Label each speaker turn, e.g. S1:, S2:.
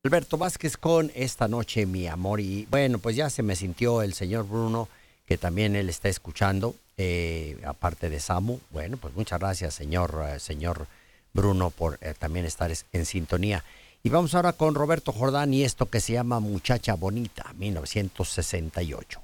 S1: Alberto Vázquez con Esta noche, mi amor. Y bueno, pues ya se me sintió el señor Bruno, que también él está escuchando, aparte de Samu. Bueno, pues muchas gracias, señor Bruno, por también estar en sintonía. Y vamos ahora con Roberto Jordán y esto que se llama Muchacha Bonita, 1968.